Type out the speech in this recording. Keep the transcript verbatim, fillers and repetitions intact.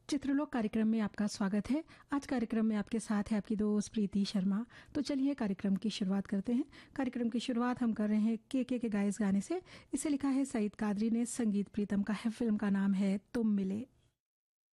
चित्रलोक कार्यक्रम में आपका स्वागत है। आज कार्यक्रम में आपके साथ है आपकी दोस्त प्रीति शर्मा। तो चलिए कार्यक्रम की शुरुआत करते हैं। कार्यक्रम की शुरुआत हम कर रहे हैं के के के गाए इस गाने से। इसे लिखा है सईद कादरी ने, संगीत प्रीतम का है, फिल्म का नाम है तुम मिले।